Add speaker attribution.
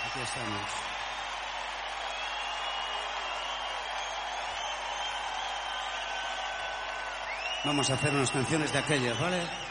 Speaker 1: Aquí estamos. Vamos a hacer unas canciones de aquellas, ¿vale?